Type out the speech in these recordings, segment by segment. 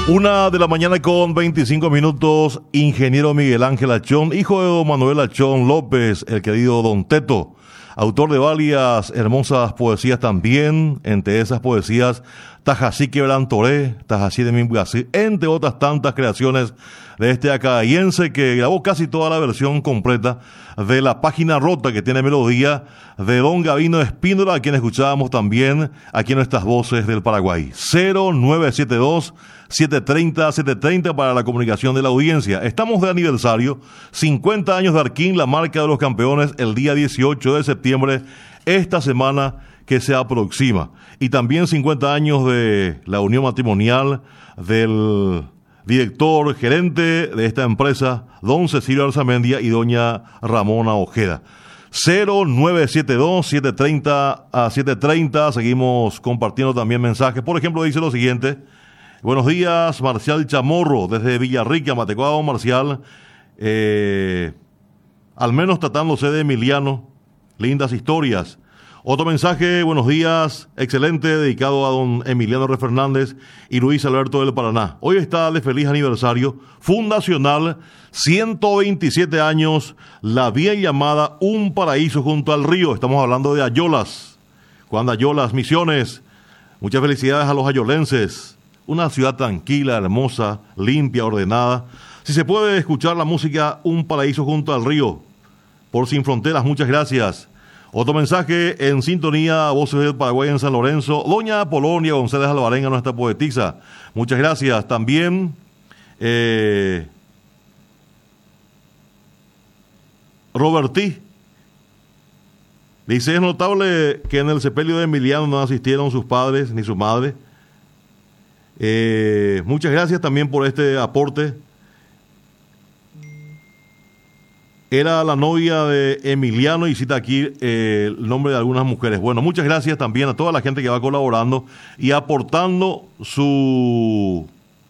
1:00 con 25 minutos. Ingeniero Miguel Ángel Achón, hijo de don Manuel Achón López, el querido Don Teto, autor de varias hermosas poesías también, entre esas poesías Tajasí Quebran Toré, Tajasí de Mimbuasí, entre otras tantas creaciones de este acadiense que grabó casi toda la versión completa de La Página Rota, que tiene melodía de don Gabino Espíndola, a quien escuchábamos también aquí en nuestras voces del Paraguay. 0972-730-730 para la comunicación de la audiencia. Estamos de aniversario, 50 años de Arquín, la marca de los campeones, el día 18 de septiembre, esta semana que se aproxima. Y también 50 años de la unión matrimonial del director, gerente de esta empresa, don Cecilio Arzamendia y doña Ramona Ojeda. 0972-730-730. Seguimos compartiendo también mensajes. Por ejemplo, dice lo siguiente: buenos días, Marcial Chamorro, desde Villarrica, Matecoa, Marcial. Al menos tratándose de Emiliano, lindas historias. Otro mensaje: buenos días, excelente, dedicado a don Emiliano R. Fernández y Luis Alberto del Paraná. Hoy está de feliz aniversario fundacional, 127 años, la bien llamada Un Paraíso junto al río. Estamos hablando de Ayolas, Juan de Ayolas, Misiones. Muchas felicidades a los ayolenses. Una ciudad tranquila, hermosa, limpia, ordenada. Si se puede escuchar la música Un Paraíso junto al río por Sin Fronteras, muchas gracias. Otro mensaje en sintonía, Voces del Paraguay en San Lorenzo, doña Polonia González Alvarenga, nuestra poetisa. Muchas gracias. También Robertí dice: es notable que en el sepelio de Emiliano no asistieron sus padres ni su madre. Muchas gracias también por este aporte. Era la novia de Emiliano y cita aquí el nombre de algunas mujeres. Bueno, muchas gracias también a toda la gente que va colaborando y aportando su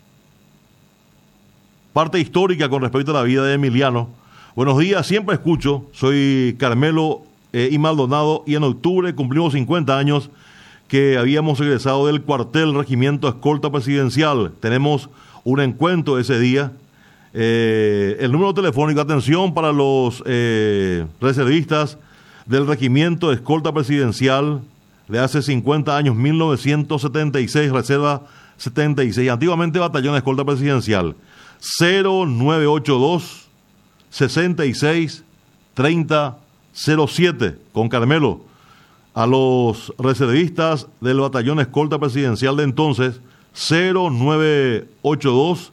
parte histórica con respecto a la vida de Emiliano. Buenos días, siempre escucho, soy Carmelo y Maldonado, y en octubre cumplimos 50 años que habíamos egresado del cuartel Regimiento Escolta Presidencial. Tenemos un encuentro ese día. El número telefónico, atención para los reservistas del Regimiento Escolta Presidencial de hace 50 años, 1976, Reserva 76, antiguamente Batallón Escolta Presidencial, 0982 66 30 07, con Carmelo. A los reservistas del Batallón Escolta Presidencial de entonces, 0982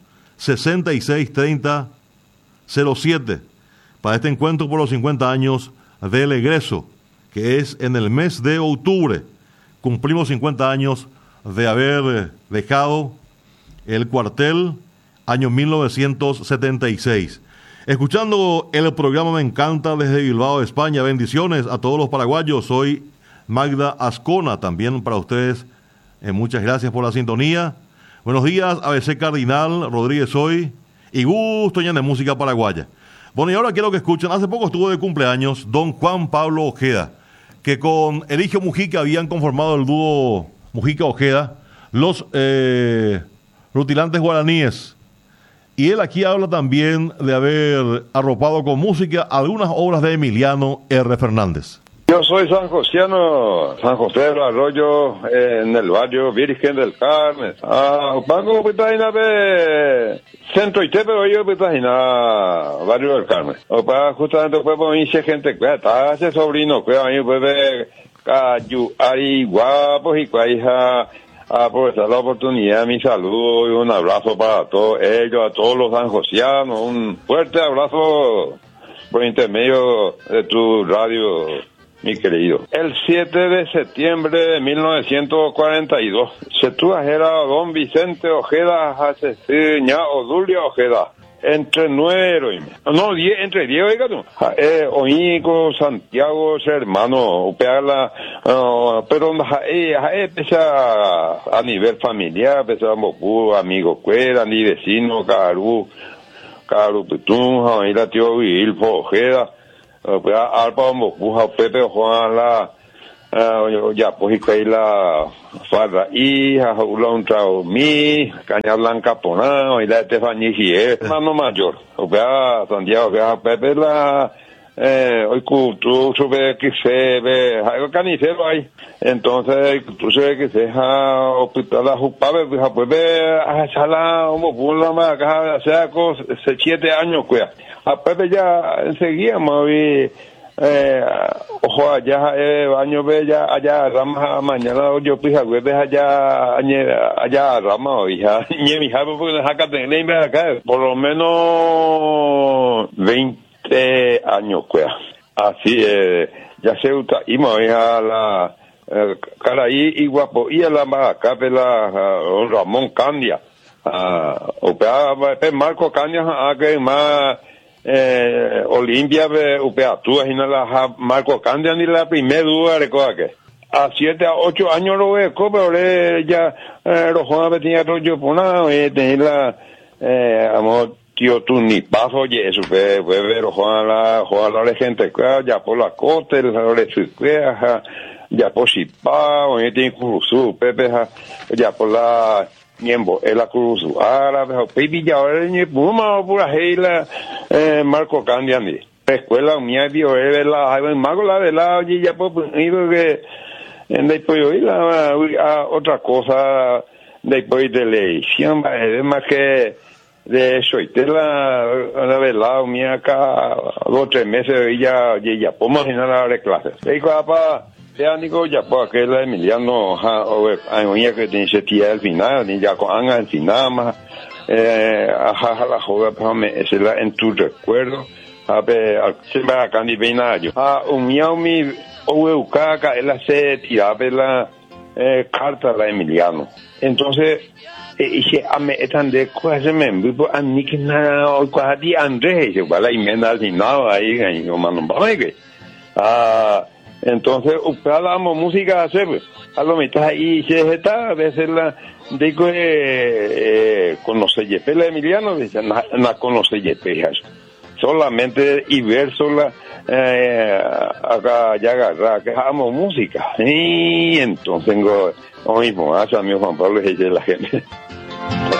663007 para este encuentro por los 50 años del egreso, que es en el mes de octubre. Cumplimos 50 años de haber dejado el cuartel, año 1976. Escuchando el programa Me Encanta desde Bilbao, España. Bendiciones a todos los paraguayos. Soy Magda Ascona, también para ustedes. Muchas gracias por la sintonía. Buenos días, ABC Cardinal, Rodríguez hoy, y gusto ya de música paraguaya. Bueno, y ahora quiero que escuchen, hace poco estuvo de cumpleaños don Juan Pablo Ojeda, que con Eligio Mujica habían conformado el dúo Mujica-Ojeda, los rutilantes guaraníes. Y él aquí habla también de haber arropado con música algunas obras de Emiliano R. Fernández. Yo soy sanjosiano, San José del Arroyo, en el barrio Virgen del Carmen. Pago Pitagina de Centro Ite, pero yo Pitagina, barrio del Carmen. Justamente fue por mí gente que está ese sobrino que a mí fue de Cayu, Ari, guapos y cuaija. Aprovechar la oportunidad, mi saludo y un abrazo para todos ellos, a todos los sanjosianos. Un fuerte abrazo por intermedio de tu radio, mi querido. El 7 de septiembre de 1942 se trajera a don Vicente Ojeda Asesiña Odulia Ojeda entre 9 héroes. No, 10, entre 10, oiga tú. Oíco, Santiago, hermano, pero a nivel familiar, pesa Mocú, amigos, cuera, ni vecino, Caru Petún, ahí la tío Vilfo Ojeda, Alpa Mocú, Pepe Juan, ya pues y la farra hija un trao mi caña blanca pona y la Estefanía y es hermano mayor o sea Santiago que Pepe la hoy tú sube que se ve algo canicero ahí entonces tú sabes que se ha hospital la jupabe pues ve a sala como pula más acá sea con 7 años cuya a Pepe ya enseguida me ojo allá baño ve ya allá rama mañana yo pija ves allá rama hoy ya ni mi hija porque acá tengo acá por lo menos 20 años pues así ya se usa y me hija la cara y guapo y la más acá la Ramón Candia o Marco Candia que más Olimpia upea tú imagina la Marco Candia ni la primera duda recuerda que a 7 a 8 años lo veo pero ya Rojona tenía rollo por nada tenía la amor tío tú ni paso oye eso fue ver Rojona la gente ya por la costa ya por Sipa o tiene Curuzú Pepe ya por la Niembo, la cruz árabe, baby ya ni puma pura heila Marco Candiani. Escuela mía vio la mago la de la y ya pues iba que después oí la otra cosa después de elección además que de eso y la velado mía acá 2 o 3 meses ya pues imaginar la clase. Digo papá ya digo ya pues que la Emiliano hay que tiene tía al final ni ya con Anga al final más la joda pues es en tu recuerdo a ver se va acá ni veinario un miau mi o caca él hace tiraba la carta la Emiliano entonces y a me están de cosas me vivo a ni que nada o casi Andrés yo vale y me da sin nada ahí no mano que entonces hablamos música hacer a lo mitad ahí se está a veces la digo conoce Yepe la Emiliano dice no conoce Yepe solamente y ver sola acá ya agarrar que hagamos música y entonces tengo lo mismo hace a mi Juan Pablo y la gente